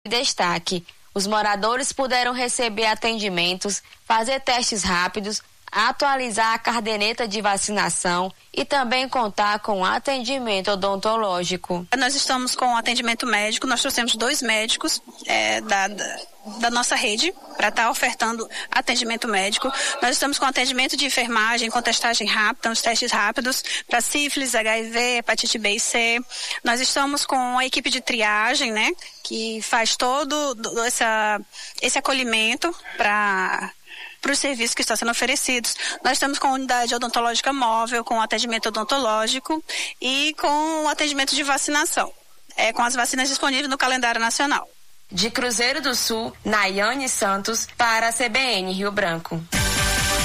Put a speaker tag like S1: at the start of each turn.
S1: Destaque: os moradores puderam receber atendimentos, fazer testes rápidos, atualizar a caderneta de vacinação e também contar com atendimento odontológico.
S2: Nós estamos com atendimento médico, nós trouxemos 2 médicos da nossa rede para estar ofertando atendimento médico. Nós estamos com atendimento de enfermagem, com testagem rápida, os testes rápidos para sífilis, HIV, hepatite B e C. Nós estamos com a equipe de triagem, né, que faz todo esse acolhimento para os serviços que estão sendo oferecidos. Nós estamos com a unidade odontológica móvel, com atendimento odontológico e com o atendimento de vacinação, com as vacinas disponíveis no calendário nacional.
S1: De Cruzeiro do Sul, Nayane Santos, para a CBN Rio Branco.